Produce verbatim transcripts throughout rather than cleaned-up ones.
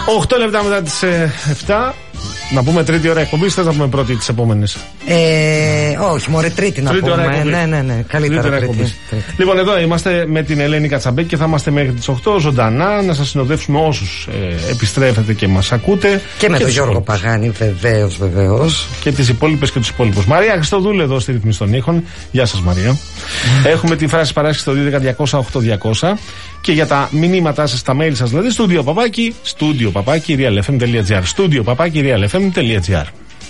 οκτώ λεπτά μετά τις ε, εφτά. Να πούμε τρίτη ώρα εκπομπή, θες να πούμε πρώτη τις επόμενες? Ε, όχι, μωρέ, τρίτη να τρίτη πούμε. Ναι, ναι, ναι, καλύτερα τρίτη, τρίτη, τρίτη. Λοιπόν, εδώ είμαστε με την Ελένη Κατσαμπέκη και θα είμαστε μέχρι τις οκτώ ζωντανά να σας συνοδεύσουμε όσους ε, επιστρέφετε και μας ακούτε. Και με τον Γιώργο υπόλοιπους. Παγάνη, βεβαίως, βεβαίως. Και τις υπόλοιπες και τους υπόλοιπους. Μαρία Χριστοδούλου εδώ στη ρυθμίση των ήχων. Γεια σας, Μαρία. Έχουμε τη φράση παράσχεση στο δύο ένα μηδέν διακόσια οκτώ διακόσια και για τα μηνύματά σας, τα mail σας δηλαδή, στούντιο παπάκι, στούντιο παπάκι, realfm.gr. Στούντιο παπάκι, realfm.gr.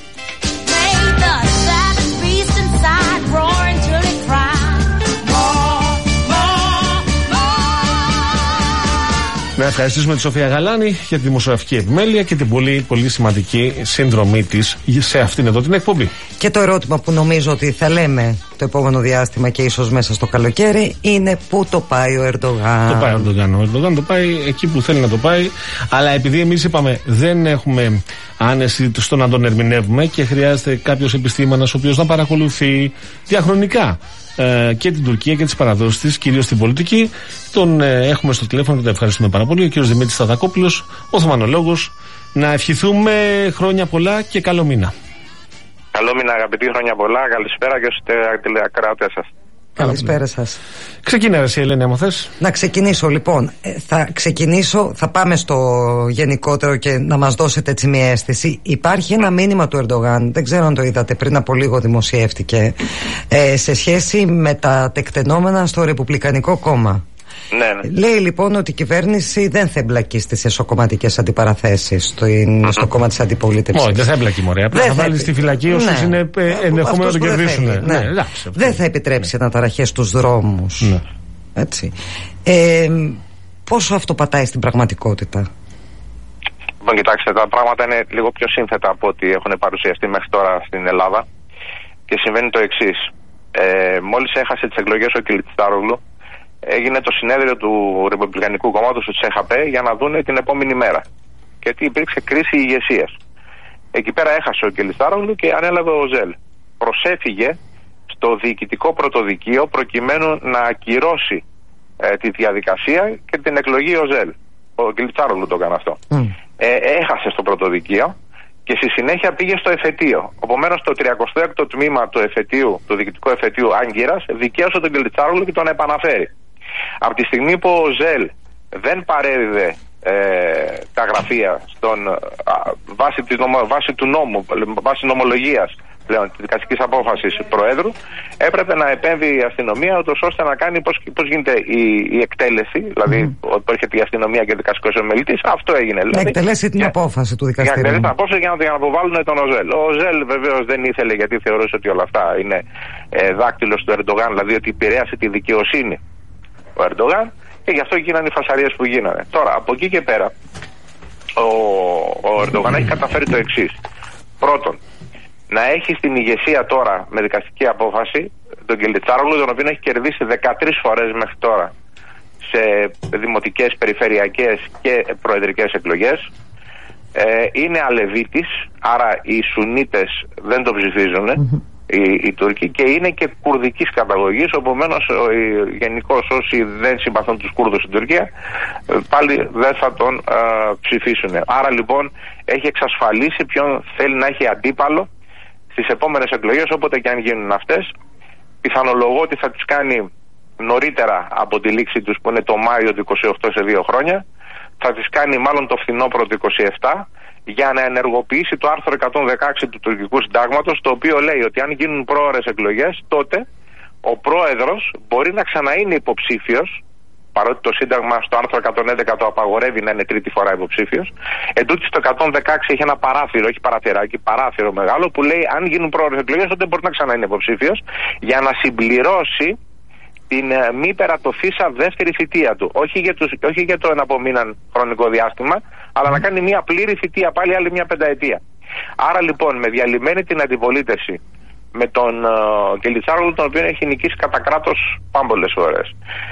Να ευχαριστήσουμε τη Σοφία Γαλάνη για τη δημοσιογραφική επιμέλεια και την πολύ πολύ σημαντική συνδρομή της σε αυτήν εδώ την εκπομπή. Και το ερώτημα που νομίζω ότι θα λέμε το επόμενο διάστημα και ίσως μέσα στο καλοκαίρι είναι πού το πάει ο Ερντογάν. Το πάει ο Ερντογάν. Ο Ερντογάν το πάει εκεί που θέλει να το πάει. Αλλά επειδή εμείς είπαμε δεν έχουμε άνεση στο να τον ερμηνεύουμε και χρειάζεται κάποιος επιστήμονας ο οποίος να παρακολουθεί διαχρονικά ε, και την Τουρκία και τις παραδόσεις της, κυρίως την πολιτική. Τον ε, έχουμε στο τηλέφωνο και τον ευχαριστούμε πάρα πολύ. Ο κύριος Δημήτρης Σταδακόπουλος, οθωμανολόγος. Να ευχηθούμε χρόνια πολλά και καλό μήνα. Καλό μήνα, αγαπητοί, χρόνια πολλά. Καλησπέρα και στους τηλεακροατές σας. Καλησπέρα σας. Ξεκινά εσύ, Ελένη, άμα θες. Να ξεκινήσω λοιπόν. Ε, θα ξεκινήσω, θα πάμε στο γενικότερο και να μας δώσετε έτσι μια αίσθηση. Υπάρχει ένα μήνυμα του Ερντογάν, δεν ξέρω αν το είδατε, πριν από λίγο δημοσιεύτηκε, ε, σε σχέση με τα τεκτενόμενα στο Ρεπουμπλικανικό Κόμμα. Ναι, ναι. Λέει λοιπόν ότι η κυβέρνηση δεν θα εμπλακεί στις εσωκομματικές αντιπαραθέσεις στο, στο κόμμα της αντιπολίτευσης. Όχι, δεν θα εμπλακεί, μωρέ. Απλά θα βάλει στη φυλακή όσους είναι ενδεχόμενο να τον κερδίσουν. Ναι. Ναι. Ναι. Δεν θα επιτρέψει αναταραχές στους δρόμους. Ναι. Έτσι. Ε, πόσο αυτό πατάει στην πραγματικότητα? Λοιπόν, κοιτάξτε, τα πράγματα είναι λίγο πιο σύνθετα από ό,τι έχουν παρουσιαστεί μέχρι τώρα στην Ελλάδα. Και συμβαίνει το εξής. Ε, μόλις έχασε τις εκλογές ο Κιλιτστάρογλου, έγινε το συνέδριο του Ρεπουμπλικανικού Κόμματος του ΤΣΕΧΑΠΕ για να δούνε την επόμενη μέρα. Γιατί υπήρξε κρίση ηγεσίας. Εκεί πέρα έχασε ο Κιλιτστάρογλου και ανέλαβε ο Ζέλ. Προσέφυγε στο διοικητικό πρωτοδικείο προκειμένου να ακυρώσει ε, τη διαδικασία και την εκλογή ο Ζέλ. Ο Κιλιτστάρογλου το έκανε αυτό. Mm. Ε, έχασε στο πρωτοδικείο και στη συνέχεια πήγε στο εφετείο. Επομένως το τριακοστό έκτο τμήμα του εφετείου, του διοικητικού εφετείου Άγκυρας, δικαίωσε τον Κιλιτστάρογλου και τον επαναφέρει. Από τη στιγμή που ο Ζέλ δεν παρέδιδε ε, τα γραφεία στον, α, βάση, της νομο, βάση του νόμου, βάση νομολογίας πλέον της δικαστικής απόφασης Προέδρου, έπρεπε να επέμβει η αστυνομία ούτως ώστε να κάνει πώς, πώς γίνεται η, η εκτέλεση, δηλαδή mm. ότι έρχεται η αστυνομία και ο δικαστικός ομιλητής. Αυτό έγινε. Δηλαδή, να εκτελέσει την για, απόφαση του δικαστηρίου. Για να εκτελέσει την απόφαση για να, για να αποβάλουν τον Οζέλ. Ο Οζέλ βεβαίως δεν ήθελε, γιατί θεωρούσε ότι όλα αυτά είναι ε, δάκτυλος του Ερντογάν, δηλαδή ότι επηρέασε τη δικαιοσύνη ο Ερντογάν, και γι' αυτό γίνανε οι φασαρίες που γίνανε. Τώρα, από εκεί και πέρα, ο, ο Ερντογάν έχει καταφέρει το εξής. Πρώτον, να έχει στην ηγεσία τώρα με δικαστική απόφαση τον Κιλιτστάρογλου, τον οποίο έχει κερδίσει δεκατρείς φορές μέχρι τώρα σε δημοτικές, περιφερειακές και προεδρικές εκλογές. Ε, είναι Αλεβίτης, άρα οι Σουνίτες δεν το ψηφίζουν, mm-hmm. οι, οι Τούρκοι, και είναι και κουρδικής καταγωγής, επομένως γενικώς όσοι δεν συμπαθούν τους Κούρδους στην Τουρκία πάλι δεν θα τον α, ψηφίσουν. Άρα λοιπόν έχει εξασφαλίσει ποιον θέλει να έχει αντίπαλο στις επόμενες εκλογές, όποτε και αν γίνουν αυτές. Πιθανολογώ ότι θα τις κάνει νωρίτερα από τη λήξη τους, που είναι το Μάιο του είκοσι οκτώ, σε δύο χρόνια. Θα τις κάνει μάλλον το φθινόπωρο του είκοσι επτά, για να ενεργοποιήσει το άρθρο εκατόν δεκαέξι του τουρκικού συντάγματος, το οποίο λέει ότι αν γίνουν πρόωρες εκλογές, τότε ο πρόεδρος μπορεί να ξαναείνει υποψήφιος, παρότι το Σύνταγμα στο άρθρο εκατόν έντεκα το απαγορεύει να είναι τρίτη φορά υποψήφιος. Εν τούτης το εκατόν δεκαέξι έχει ένα παράθυρο, έχει παραθυράκι, παράθυρο μεγάλο, που λέει αν γίνουν πρόωρες εκλογές, τότε μπορεί να ξανά είναι υποψήφιος, για να συμπληρώσει την μη περατωθήσα δεύτερη θητεία του. Όχι για, τους, όχι για το εναπομείναν χρονικό διάστημα, αλλά να κάνει μια πλήρη θητεία, πάλι άλλη μια πενταετία. Άρα λοιπόν, με διαλυμένη την αντιπολίτευση, με τον uh, Κιλιτστάρογλου, τον οποίο έχει νικήσει κατά κράτος πάμπολες φορές,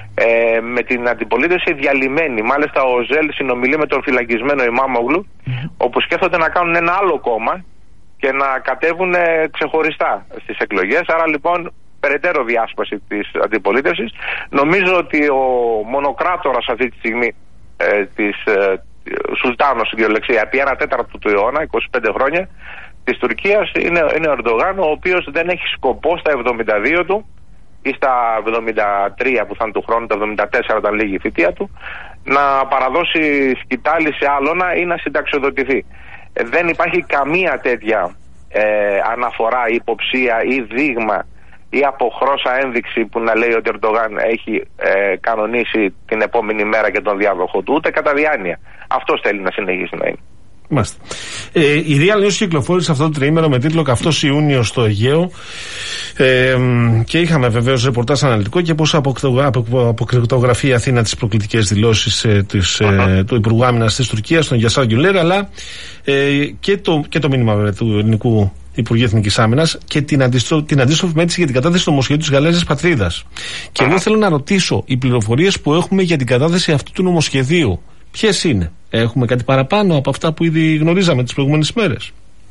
ε, με την αντιπολίτευση διαλυμένη, μάλιστα ο Ζέλ συνομιλεί με τον φυλακισμένο Ιμάμογλου, mm-hmm. όπου σκέφτονται να κάνουν ένα άλλο κόμμα και να κατέβουν ε, ξεχωριστά στις εκλογές. Άρα λοιπόν περαιτέρω διάσπαση της αντιπολίτευσης. Νομίζω ότι ο μονοκράτορας αυτή τη στιγμή ε, της, ε, Σουλτάνο στην κυριολεξία επί ένα τέταρτο του αιώνα, είκοσι πέντε χρόνια της Τουρκίας, είναι, είναι ο Ερντογάν, ο οποίος δεν έχει σκοπό στα εβδομήντα δύο του ή στα εβδομήντα τρία που θα είναι του χρόνου, τα εβδομήντα τέσσερα όταν λύγει η θητεία του, να παραδώσει σκητάλη σε άλλονα ή να συνταξιοδοτηθεί. Ε, δεν υπάρχει καμία τέτοια ε, αναφορά, υποψία ή δείγμα ή αποχρώσα ένδειξη που να λέει ότι ο Ερντογάν έχει ε, κανονίσει την επόμενη μέρα και τον διάδοχο του, ούτε κατά διάνοια. Αυτός θέλει να συνεχίσει να είναι. Μάλιστα. Ε, η Real News κυκλοφόρησε αυτό το τριήμερο με τίτλο «Καυτός Ιούνιος στο Αιγαίο», ε, και είχαμε βεβαίως ρεπορτάζ αναλυτικό και πώς αποκρυπτογραφεί η Αθήνα τις προκλητικές δηλώσεις ε, της, ε, του Υπουργού Άμυνας της Τουρκίας, τον Γιασάρ Γκιουλέρ, αλλά ε, και, το, και το μήνυμα βέβαια, του ελληνικού Υπουργείου Εθνικής Άμυνας και την, αντιστρο, την αντίστροφη μέτρηση για την κατάθεση του νομοσχεδίου της Γαλάζιας Πατρίδας. Και εγώ θέλω να ρωτήσω, οι πληροφορίες που έχουμε για την κατάθεση αυτού του νομοσχεδίου, ποιες είναι? Έχουμε κάτι παραπάνω από αυτά που ήδη γνωρίζαμε τις προηγούμενες ημέρες?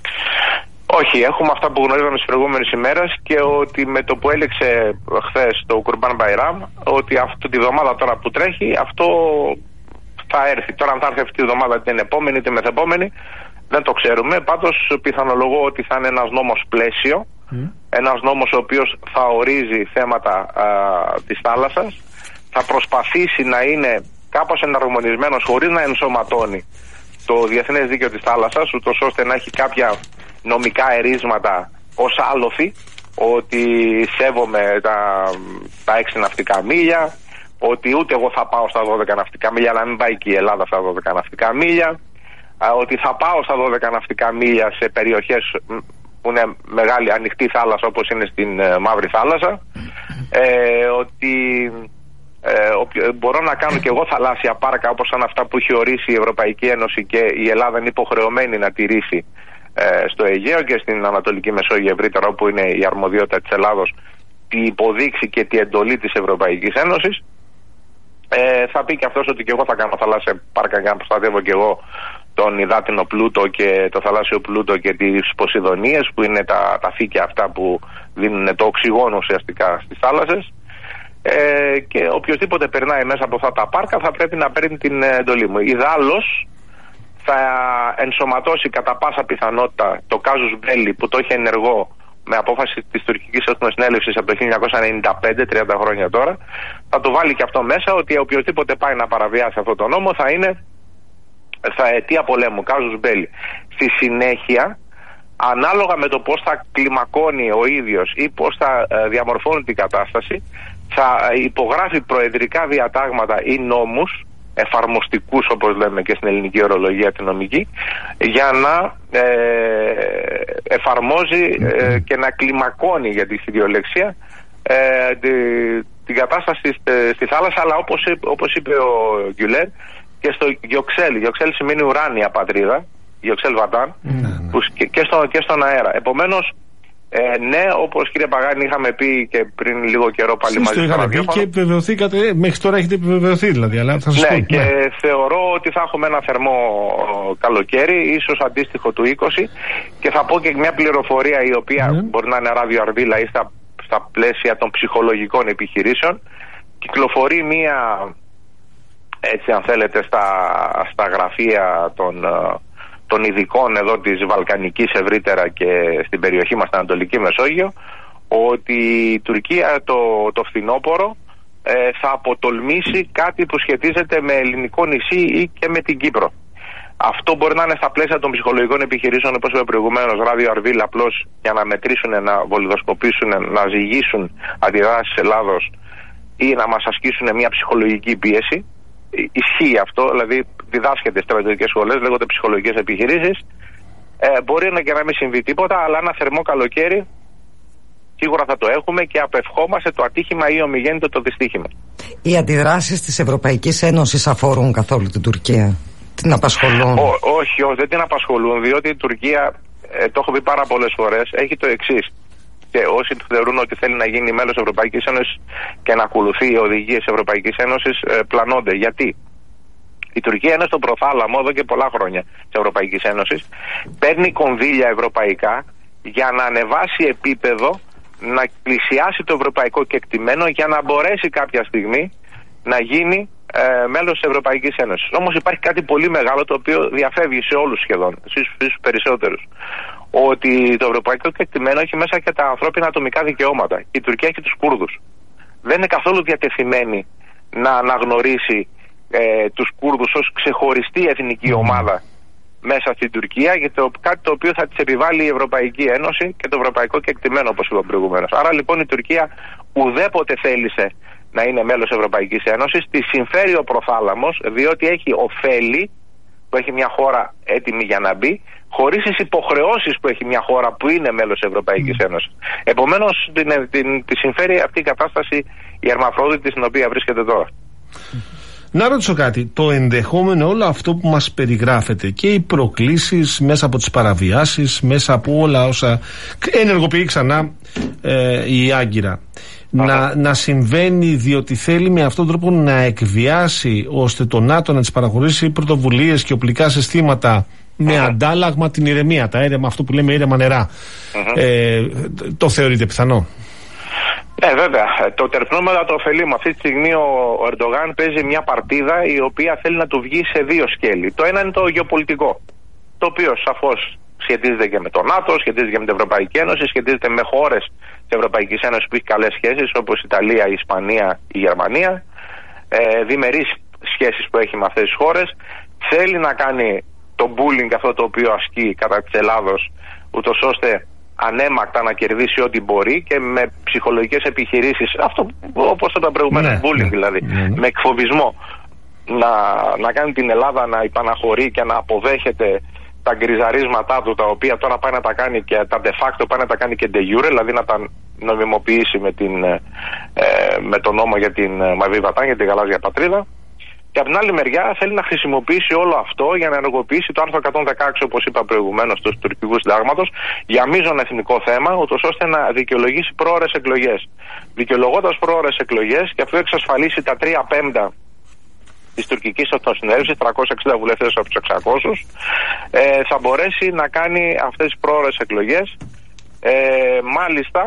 Όχι, έχουμε αυτά που γνωρίζαμε τις προηγούμενες ημέρες και ότι με το που έλεξε χθες το Κουρμπάν Μπαϊράμ, ότι αυτή τη βδομάδα τώρα που τρέχει, αυτό θα έρθει. Τώρα αν θα έρθει αυτή τη βδομάδα την επόμενη, την μεθεπόμενη, δεν το ξέρουμε. Πάντως πιθανολογώ ότι θα είναι ένας νόμος πλαίσιο, mm. ένας νόμος ο οποίος θα ορίζει θέματα α, της θάλασσας, θα προσπαθήσει να είναι κάπως εναρμονισμένος χωρίς να ενσωματώνει το διεθνές δίκαιο της θάλασσας, ούτως ώστε να έχει κάποια νομικά ερίσματα ως άλοθη, ότι σέβομαι τα, τα έξι ναυτικά μίλια, ότι ούτε εγώ θα πάω στα δώδεκα ναυτικά μίλια, αλλά μην πάει και η Ελλάδα στα δώδεκα ναυτικά μίλια, ότι θα πάω στα δώδεκα ναυτικά μίλια σε περιοχές που είναι μεγάλη ανοιχτή θάλασσα όπως είναι στην ε, Μαύρη Θάλασσα, ε, ότι Ε, μπορώ να κάνω και εγώ θαλάσσια πάρκα όπως σαν αυτά που έχει ορίσει η Ευρωπαϊκή Ένωση και η Ελλάδα είναι υποχρεωμένη να τηρήσει ε, στο Αιγαίο και στην Ανατολική Μεσόγειο ευρύτερα, όπου είναι η αρμοδιότητα της Ελλάδος, τη υποδείξη και τη εντολή της Ευρωπαϊκής Ένωσης. Ε, θα πει και αυτός ότι και εγώ θα κάνω θαλάσσια πάρκα για να προστατεύω και εγώ τον υδάτινο πλούτο και το θαλάσσιο πλούτο και τις Ποσειδονίες, που είναι τα, τα φύκια αυτά που δίνουν το οξυγόνο ουσιαστικά στις θάλασσες. Ε, και οποιοδήποτε περνάει μέσα από αυτά τα πάρκα θα πρέπει να παίρνει την εντολή μου. Ιδάλλως θα ενσωματώσει κατά πάσα πιθανότητα το κάζους μπέλι που το έχει ενεργό με απόφαση της τουρκικής εθνοσυνέλευσης από το χίλια εννιακόσια ενενήντα πέντε, τριάντα χρόνια τώρα, θα το βάλει και αυτό μέσα, ότι οποιοδήποτε πάει να παραβιάσει αυτό το νόμο θα είναι θα αιτία πολέμου, κάζους μπέλι. Στη συνέχεια, ανάλογα με το πώς θα κλιμακώνει ο ίδιος ή πώς θα διαμορφώνει την κατάσταση, θα υπογράφει προεδρικά διατάγματα ή νόμους εφαρμοστικούς, όπως λέμε και στην ελληνική ορολογία τη νομική, για να ε, εφαρμόζει ε, και να κλιμακώνει, για τη ιδιολεξία, ε, τη, την κατάσταση στη, στη θάλασσα, αλλά όπως, όπως είπε ο Γκιουλέρ, και στο Γιοξέλ. Γιοξέλ σημαίνει ουράνια πατρίδα, Γιοξέλ Βαντάν, mm. που, και, και, στο, και στον αέρα. Επομένως, Ε, ναι, όπως κύριε Παγάνη είχαμε πει και πριν λίγο καιρό πάλι Εσείς μαζί το είχατε πει και επιβεβαιωθήκατε, μέχρι τώρα έχετε επιβεβαιωθεί δηλαδή, αλλά θα σας ναι, πω. Και ναι, θεωρώ ότι θα έχουμε ένα θερμό καλοκαίρι, ίσως αντίστοιχο του είκοσι, και θα πω και μια πληροφορία η οποία ναι. μπορεί να είναι ράδιο αρβίλα ή στα, στα πλαίσια των ψυχολογικών επιχειρήσεων. Κυκλοφορεί μια, έτσι αν θέλετε, στα, στα γραφεία των των ειδικών εδώ της Βαλκανικής ευρύτερα και στην περιοχή μας, στην Ανατολική Μεσόγειο, ότι η Τουρκία το, το φθινόπωρο ε, θα αποτολμήσει κάτι που σχετίζεται με ελληνικό νησί ή και με την Κύπρο. Αυτό μπορεί να είναι στα πλαίσια των ψυχολογικών επιχειρήσεων, όπως είπε προηγουμένως, ράδιο αρβίλ, απλώς για να μετρήσουν, να βολιδοσκοπήσουν, να ζυγίσουν αντιδράσεις της Ελλάδος ή να μας ασκήσουν μια ψυχολογική πίεση. Ισχύει αυτό, δηλαδή διδάσκεται στις στρατιωτικές σχολές, λέγονται ψυχολογικές επιχειρήσεις. Ε, μπορεί να και να μην συμβεί τίποτα, αλλά ένα θερμό καλοκαίρι σίγουρα θα το έχουμε και απευχόμαστε το ατύχημα ή ομιγέννητο το δυστύχημα. Οι αντιδράσεις της Ευρωπαϊκής Ένωσης αφορούν καθόλου την Τουρκία? Την απασχολούν? Ό, όχι, όχι, δεν την απασχολούν, διότι η Τουρκία, ε, το έχω πει πάρα πολλές φορές, έχει το εξής. Και όσοι θεωρούν ότι θέλει να γίνει μέλος Ευρωπαϊκής Ένωσης και να ακολουθεί οι οδηγίες Ευρωπαϊκής Ένωσης, ε, πλανώνται. Γιατί? Η Τουρκία είναι στο προθάλαμο εδώ και πολλά χρόνια της Ευρωπαϊκής Ένωσης, παίρνει κονδύλια ευρωπαϊκά για να ανεβάσει επίπεδο, να πλησιάσει το ευρωπαϊκό κεκτημένο, για να μπορέσει κάποια στιγμή να γίνει ε, μέλος της Ευρωπαϊκής Ένωσης. Όμως υπάρχει κάτι πολύ μεγάλο το οποίο διαφεύγει σε όλους σχεδόν, στους περισσότερους. Ότι το ευρωπαϊκό κεκτημένο έχει μέσα και τα ανθρώπινα ατομικά δικαιώματα. Η Τουρκία έχει τους Κούρδους. Δεν είναι καθόλου διατεθειμένη να αναγνωρίσει ε, τους Κούρδους ως ξεχωριστή εθνική ομάδα μέσα στην Τουρκία, για το, κάτι το οποίο θα της επιβάλλει η Ευρωπαϊκή Ένωση και το ευρωπαϊκό κεκτημένο, όπως είπα προηγουμένως. Άρα λοιπόν η Τουρκία ουδέποτε θέλησε να είναι μέλος Ευρωπαϊκής Ένωσης, τη συμφέρει ο προθάλαμος, διότι έχει ωφέλη που έχει μια χώρα έτοιμη για να μπει, χωρίς τις υποχρεώσεις που έχει μια χώρα που είναι μέλος Ευρωπαϊκής Ένωσης. Επομένως την, την, τη συμφέρει αυτή η κατάσταση η Ερμαφρόδητη στην οποία βρίσκεται τώρα. Να ρωτήσω κάτι, το ενδεχόμενο όλο αυτό που μας περιγράφεται και οι προκλήσεις μέσα από τις παραβιάσεις, μέσα από όλα όσα ενεργοποιεί ξανά ε, η Άγκυρα, να, να συμβαίνει διότι θέλει με αυτόν τον τρόπο να εκβιάσει ώστε το ΝΑΤΟ να τις παραχωρήσει πρωτοβουλίες και οπλικά συστήματα με αντάλλαγμα την ηρεμία, τα ήρεμα, αυτό που λέμε ήρεμα νερά. Ε, το θεωρείτε πιθανό? Ναι, βέβαια. Το τερπνόμετα το ωφελεί. Αυτή τη στιγμή ο, ο Ερντογάν παίζει μια παρτίδα η οποία θέλει να του βγει σε δύο σκέλη. Το ένα είναι το γεωπολιτικό, το οποίο σαφώς σχετίζεται και με το ΝΑΤΟ, σχετίζεται και με την Ευρωπαϊκή Ένωση, σχετίζεται με χώρες της Ευρωπαϊκής Ένωσης που έχει καλές σχέσεις, όπως η Ιταλία, η Ισπανία, η Γερμανία. Ε, διμερείς σχέσεις που έχει με αυτές τις χώρες. Θέλει να κάνει το bullying αυτό το οποίο ασκεί κατά της Ελλάδος, ούτως ώστε ανέμακτα να κερδίσει ό,τι μπορεί και με ψυχολογικές επιχειρήσεις, αυτό όπως ήταν προηγουμένως, ναι, bullying δηλαδή, ναι, ναι. με εκφοβισμό, να, να κάνει την Ελλάδα να υπαναχωρεί και να αποδέχεται τα γκριζαρίσματά του, τα οποία τώρα πάει να τα κάνει και τα de facto πάει να τα κάνει και de jure, δηλαδή να τα νομιμοποιήσει με, την, ε, με τον νόμο για την Μαβί Βατάν, για την γαλάζια πατρίδα. Και από την άλλη μεριά θέλει να χρησιμοποιήσει όλο αυτό για να ενεργοποιήσει το άρθρο εκατόν δεκαέξι, όπως είπα προηγουμένως, του τουρκικού συντάγματος, για μείζον εθνικό θέμα, ούτως ώστε να δικαιολογήσει πρόωρες εκλογές. Δικαιολογώντας πρόωρες εκλογές, και αυτό εξασφαλίσει τα τρία πέμπτα της τουρκικής αυτοσυνέλευσης, τριακόσιους εξήντα βουλευτές από τους εξακόσιους, ε, θα μπορέσει να κάνει αυτές τις πρόωρες εκλογές. Ε, μάλιστα,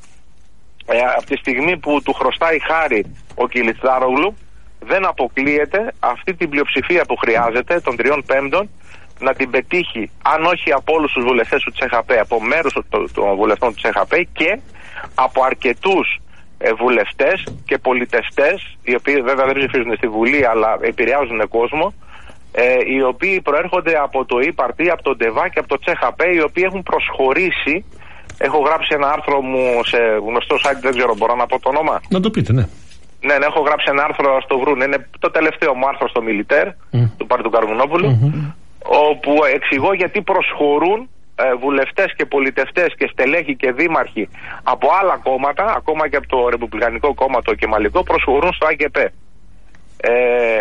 ε, από τη στιγμή που του χρωστάει χάρη ο Κιλιτζάρογλου, δεν αποκλείεται αυτή την πλειοψηφία που χρειάζεται των τριών πέμπτων να την πετύχει, αν όχι από όλους τους βουλευτές του ΤΣΕΧΑΠΕ, από μέρους των βουλευτών του ΤΣΕΧΑΠΕ και από αρκετούς ε, βουλευτές και πολιτευτές, οι οποίοι βέβαια δεν ψηφίζουν στη Βουλή αλλά επηρεάζουν κόσμο, ε, οι οποίοι προέρχονται από το ΙΠΑΡΤΗ, από τον ΤΕΒΑ και από το ΤΣΕΧΑΠΕ, οι οποίοι έχουν προσχωρήσει. Έχω γράψει ένα άρθρο μου σε γνωστό site, δεν ξέρω, μπορώ να πω το όνομα? Να το πείτε, ναι. Ναι, ναι, έχω γράψει ένα άρθρο στο Βρούν. Είναι το τελευταίο μου άρθρο στο Μιλιτέρ, mm. του Πάρτου Καρμουνόπουλου, mm-hmm. όπου εξηγώ γιατί προσχωρούν ε, βουλευτές και πολιτευτές και στελέχοι και δήμαρχοι από άλλα κόμματα, ακόμα και από το Ρεπουμπλικανικό Κόμμα, το Κεμαλικό, προσχωρούν στο ΑΚΕΠ. Ε,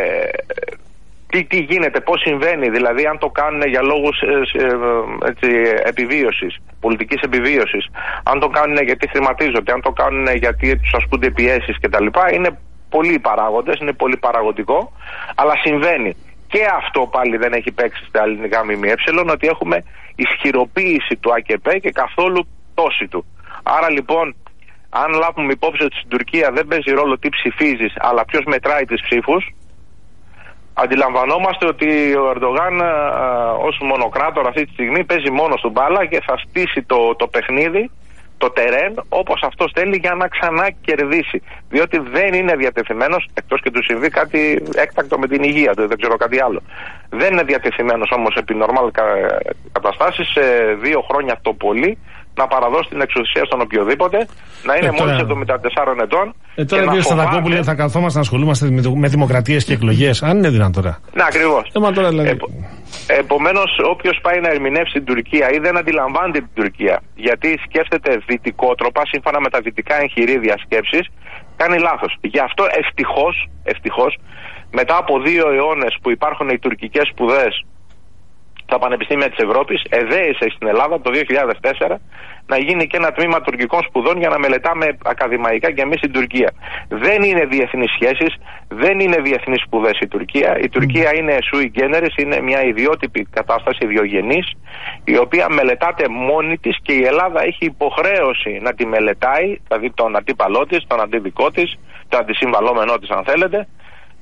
τι, τι γίνεται, πώς συμβαίνει, δηλαδή αν το κάνουν για λόγους ε, ε, έτσι, επιβίωσης, πολιτικής επιβίωσης, αν το κάνουν γιατί χρηματίζονται, αν το κάνουν γιατί τους ασκούνται πιέσεις κτλ. Είναι πολλοί παράγοντες, είναι πολύ παραγωγικό, αλλά συμβαίνει. Και αυτό πάλι δεν έχει παίξει στα ελληνικά ΜΜΕ, ότι έχουμε ισχυροποίηση του ΑΚΕΠ και καθόλου πτώση του. Άρα λοιπόν, αν λάβουμε υπόψη ότι στην Τουρκία δεν παίζει ρόλο τι ψηφίζεις, αλλά ποιος μετράει τις ψήφους, αντιλαμβανόμαστε ότι ο Ερντογάν ως μονοκράτορα αυτή τη στιγμή παίζει μόνος του μπάλα και θα στήσει το, το παιχνίδι, το τερέν, όπως αυτός θέλει, για να ξανά κερδίσει. Διότι δεν είναι διατεθειμένος, εκτός και του συμβεί κάτι έκτακτο με την υγεία του, δεν ξέρω κάτι άλλο. Δεν είναι διατεθειμένος όμως επί νορμάλ καταστάσεις σε δύο χρόνια το πολύ να παραδώσει την εξουσία στον οποιοδήποτε, να είναι ε, μόλις εβδομήντα τεσσάρων ετών. Ε, τώρα κύριε Σταθακόπουλε, θα καθόμαστε να ασχολούμαστε με, με δημοκρατίες και εκλογές, αν είναι δυνατόν τώρα. Ναι, ακριβώς. Ε, δηλαδή... Επο, επομένως, όποιος πάει να ερμηνεύσει την Τουρκία ή δεν αντιλαμβάνεται την Τουρκία, γιατί σκέφτεται δυτικότροπα, σύμφωνα με τα δυτικά εγχειρίδια σκέψης, κάνει λάθος. Γι' αυτό ευτυχώς, ευτυχώς, μετά από δύο αιώνες που υπάρχουν οι τουρκικές σπουδές στα πανεπιστήμια της Ευρώπης, εδέησε στην Ελλάδα το δύο χιλιάδες τέσσερα να γίνει και ένα τμήμα τουρκικών σπουδών για να μελετάμε ακαδημαϊκά και εμείς στην Τουρκία. Δεν είναι διεθνείς σχέσεις, δεν είναι διεθνείς σπουδές η Τουρκία. Η Τουρκία είναι sui generis, είναι μια ιδιότυπη κατάσταση, ιδιογενής, η οποία μελετάται μόνη της και η Ελλάδα έχει υποχρέωση να τη μελετάει, δηλαδή τον αντίπαλό της, τον αντιδικό της, τον αντισυμβαλόμενό της αν θέλετε,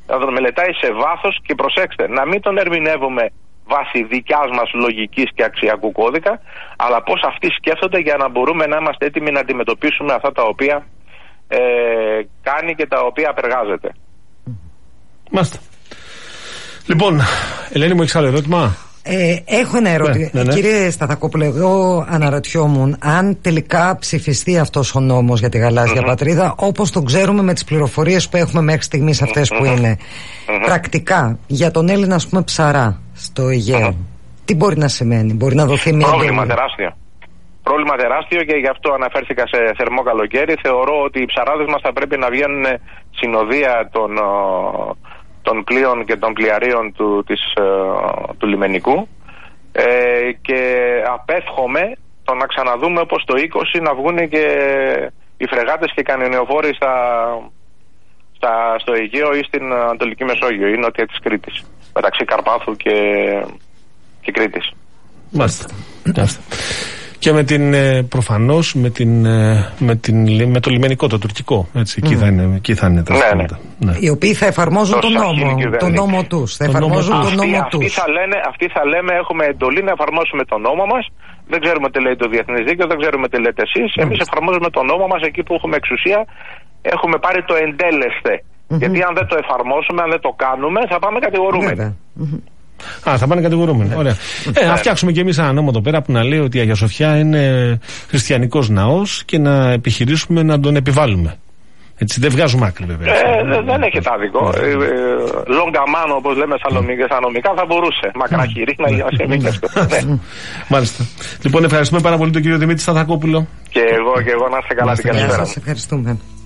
να τον μελετάει σε βάθος και προσέξτε, να μην τον ερμηνεύουμε βάσει δικιάς μας λογικής και αξιακού κώδικα, αλλά πώς αυτοί σκέφτονται για να μπορούμε να είμαστε έτοιμοι να αντιμετωπίσουμε αυτά τα οποία ε, κάνει και τα οποία απεργάζεται. Μάλιστα. Λοιπόν, Ελένη μου, έχεις άλλο ερώτημα? Ε, έχω ένα ερώτημα. Ναι, ναι, ναι. Κύριε Σταθακόπουλο, εγώ αναρωτιόμουν αν τελικά ψηφιστεί αυτός ο νόμος για τη γαλάζια mm-hmm. πατρίδα, όπως τον ξέρουμε με τις πληροφορίες που έχουμε μέχρι στιγμής αυτές mm-hmm. που είναι. Mm-hmm. Πρακτικά, για τον Έλληνα, ας πούμε, ψαρά στο Αιγαίο, mm-hmm. τι μπορεί να σημαίνει? Μπορεί να δοθεί μια... Πρόβλημα τεράστιο. Πρόβλημα τεράστιο και γι' αυτό αναφέρθηκα σε θερμό καλοκαίρι. Θεωρώ ότι οι ψαράδες μας θα πρέπει να βγαίνουν συνοδεία των... των πλοίων και των πλοιαρίων του, της, του λιμενικού ε, και απέφχομαι το να ξαναδούμε όπως το είκοσι να βγουν και οι φρεγάτες και οι κανονιοφόροι στα, στα, στο Αιγαίο ή στην Ανατολική Μεσόγειο ή νότια της Κρήτης, μεταξύ Καρπάθου και, και Κρήτης. Μάλιστα. Και με την, προφανώς με, την, με, την, με το λιμενικό, το τουρκικό. Έτσι, εκεί, mm. θα είναι, εκεί θα είναι τα ναι, ναι. ναι. Οι οποίοι θα εφαρμόζουν τον νόμο, τον νόμο τους. Θα εφαρμόζουν τον αυτοί, νόμο αυτοί, τους. Θα λένε, αυτοί θα λέμε έχουμε εντολή να εφαρμόσουμε τον νόμο μας. Δεν ξέρουμε τι λέει το διεθνές δίκαιο, δεν ξέρουμε τι λέτε εσείς. Mm. Εμείς εφαρμόζουμε τον νόμο μας εκεί που έχουμε εξουσία. Έχουμε πάρει το εντέλεσθε. Mm-hmm. Γιατί αν δεν το εφαρμόσουμε, αν δεν το κάνουμε, θα πάμε κατηγορούμενοι. Mm-hmm. Α, θα πάνε κατηγορούμενοι. Ωραία. Ε, να φτιάξουμε κι εμείς ένα νόμο εδώ πέρα που να λέει ότι η Αγία Σοφιά είναι χριστιανικός ναός και να επιχειρήσουμε να τον επιβάλλουμε. Έτσι, δεν βγάζουμε άκρη βέβαια. Ε, δεν, δεν έχετε άδικο. Λόγκαμάνο, όπως λέμε σαλομικά, θα μπορούσε. Μακραχειρή να γίνει αυτό. Μάλιστα. Λοιπόν, ευχαριστούμε πάρα πολύ τον κύριο Δημήτρη Σταθακόπουλο. Και εγώ, και εγώ να είστε καλά την καλησπέρα. Σας ευχαριστούμε.